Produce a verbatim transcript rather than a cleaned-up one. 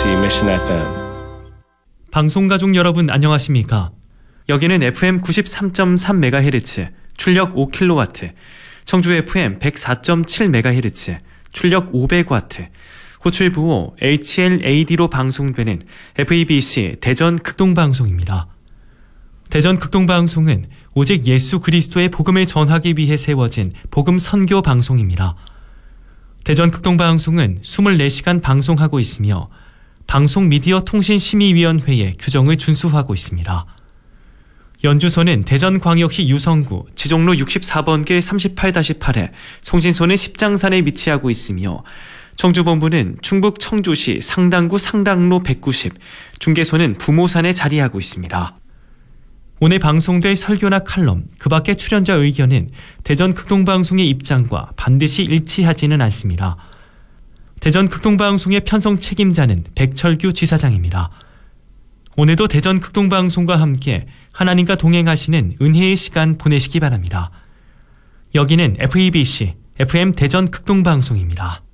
Mission 에프엠. 방송가족 여러분 안녕하십니까? 여기는 에프엠 구십삼 점 삼 메가헤르츠, 출력 오 킬로와트, 청주 에프엠 백사 점 칠 메가헤르츠, 출력 오백 와트, 호출 부호 에이치엘에이디로 방송되는 에프이비씨 대전 극동방송입니다. 대전 극동방송은 오직 예수 그리스도의 복음을 전하기 위해 세워진 복음 선교 방송입니다. 대전 극동방송은 이십사 시간 방송하고 있으며 방송미디어통신심의위원회의 규정을 준수하고 있습니다. 연주소는 대전광역시 유성구 지종로 육십사 번길 삼십팔 팔에, 송신소는 십장산에 위치하고 있으며 청주본부는 충북 청주시 상당구 상당로 백구십, 중개소는 부모산에 자리하고 있습니다. 오늘 방송될 설교나 칼럼, 그 밖의 출연자 의견은 대전 극동방송의 입장과 반드시 일치하지는 않습니다. 대전 극동방송의 편성 책임자는 백철규 지사장입니다. 오늘도 대전 극동방송과 함께 하나님과 동행하시는 은혜의 시간 보내시기 바랍니다. 여기는 에프이비씨 에프엠 대전 극동방송입니다.